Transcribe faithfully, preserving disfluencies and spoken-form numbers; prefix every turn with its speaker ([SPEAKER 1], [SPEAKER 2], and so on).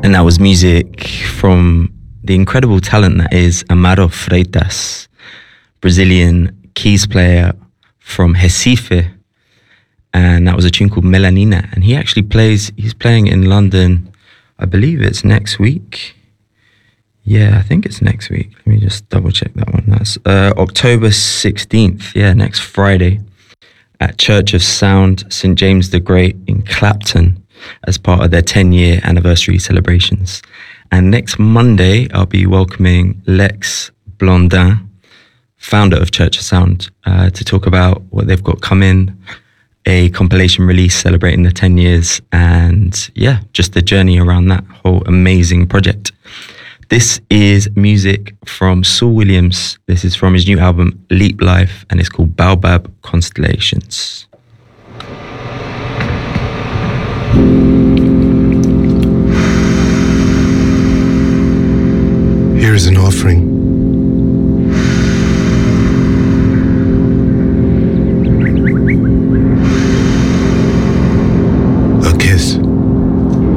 [SPEAKER 1] And that was music from the incredible talent that is Amaro Freitas, Brazilian keys player from Recife. And that was a tune called Melanina. And he actually plays, he's playing in London, I believe it's next week. Yeah, I think it's next week. Let me just double check that one. That's uh, October sixteenth. Yeah, next Friday at Church of Sound, Saint James the Great in Clapton as part of their ten-year anniversary celebrations. And next Monday, I'll be welcoming Lex Blondin, founder of Church of Sound, uh, to talk about what they've got coming, a compilation release celebrating the ten years, and yeah, just the journey around that whole amazing project. This is music from Saul Williams. This is from his new album, Leap Life, and it's called Baobab Constellations.
[SPEAKER 2] Here is an offering